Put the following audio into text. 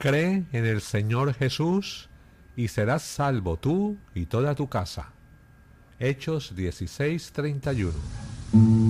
cree en el Señor Jesús y serás salvo tú y toda tu casa. Hechos 16:31.